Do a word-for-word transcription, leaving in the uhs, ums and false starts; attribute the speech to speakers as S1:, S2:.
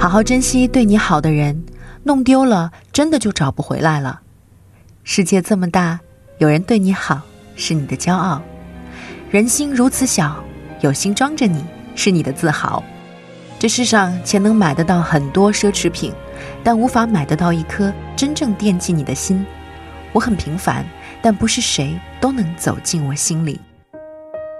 S1: 好好珍惜对你好的人，弄丢了真的就找不回来了。世界这么大，有人对你好是你的骄傲，人心如此小，有心装着你是你的自豪。这世上钱能买得到很多奢侈品，但无法买得到一颗真正惦记你的心。我很平凡，但不是谁都能走进我心里。